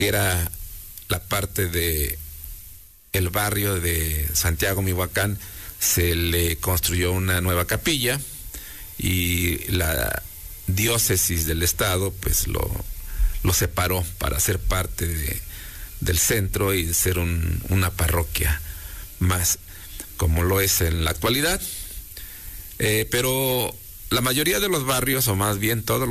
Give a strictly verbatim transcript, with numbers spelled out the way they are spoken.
era la parte de el barrio de Santiago Mihuacán, se le construyó una nueva capilla y la diócesis del estado pues lo, lo separó para ser parte de, del centro y ser un, una parroquia más, como lo es en la actualidad. Eh, pero la mayoría de los barrios, o más bien todos